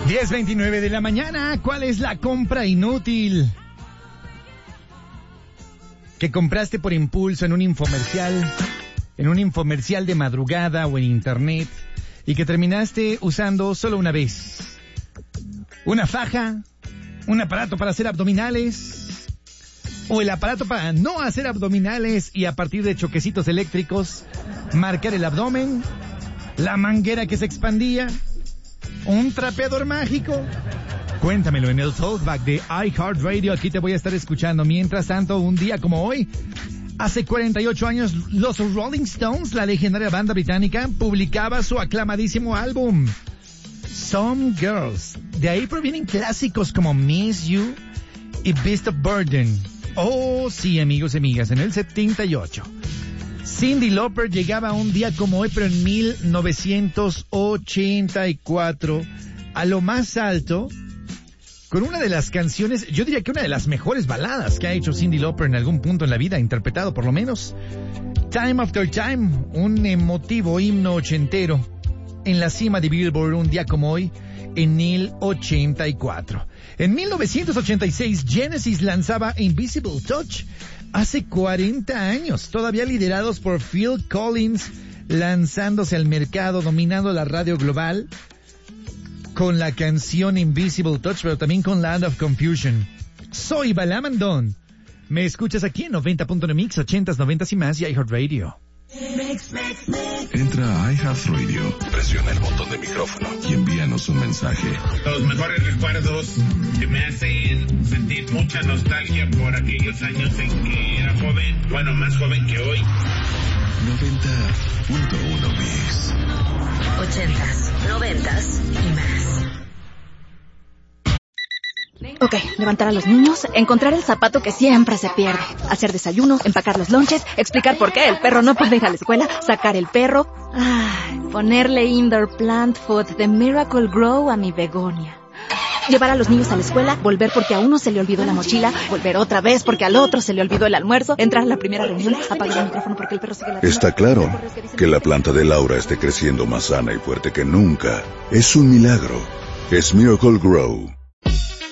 10:29 de la mañana. ¿Cuál es la compra inútil que compraste por impulso en un infomercial de madrugada o en internet y que terminaste usando solo una vez? ¿Una faja? ¿Un aparato para hacer abdominales? ¿O el aparato para no hacer abdominales y a partir de choquecitos eléctricos marcar el abdomen? ¿La manguera que se expandía? ¿Un trapeador mágico? Cuéntamelo en el Talkback de iHeartRadio. Aquí te voy a estar escuchando. Mientras tanto, un día como hoy, hace 48 años, los Rolling Stones, la legendaria banda británica, publicaba su aclamadísimo álbum Some Girls. De ahí provienen clásicos como Miss You y Beast of Burden. Oh, sí, amigos y amigas, en el 78. Cyndi Lauper llegaba un día como hoy, pero en 1984, a lo más alto, con una de las canciones, yo diría que una de las mejores baladas que ha hecho Cyndi Lauper en algún punto en la vida, interpretado por lo menos, Time After Time, un emotivo himno ochentero, en la cima de Billboard un día como hoy, en el 84. En 1986, Genesis lanzaba Invisible Touch. Hace 40 años, todavía liderados por Phil Collins, lanzándose al mercado, dominando la radio global con la canción Invisible Touch, pero también con Land of Confusion. Soy Balam Andón. Me escuchas aquí en 90.9 Mix, 80s, 90s y más, y iHeartRadio. Entra a iHeartRadio, presiona el botón de micrófono y envíanos un mensaje. Los mejores recuerdos que me hacen sentir mucha nostalgia por aquellos años en que era joven, bueno, más joven que hoy. 90.1 Mix. 80s, 90s y más. Ok, levantar a los niños, encontrar el zapato que siempre se pierde, hacer desayunos, empacar los lonches, explicar por qué el perro no puede ir a la escuela, sacar el perro, ponerle indoor plant food de Miracle Grow a mi begonia. Llevar a los niños a la escuela, volver porque a uno se le olvidó la mochila, volver otra vez porque al otro se le olvidó el almuerzo, entrar a la primera reunión, apagar el micrófono porque el perro sigue ladrando. Está claro que la planta de Laura esté creciendo más sana y fuerte que nunca. Es un milagro. Es Miracle Grow.